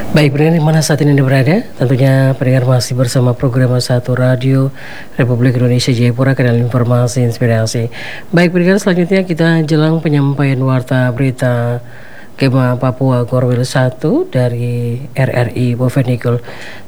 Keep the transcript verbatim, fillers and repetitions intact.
Baik, pendengar di mana saat ini Anda berada? Tentunya pendengar masih bersama program satu Radio Republik Indonesia Jayapura, kanal informasi inspirasi. Baik, pendengar, selanjutnya kita jelang penyampaian warta berita Kema Papua Korwil satu dari R R I Bovenikul.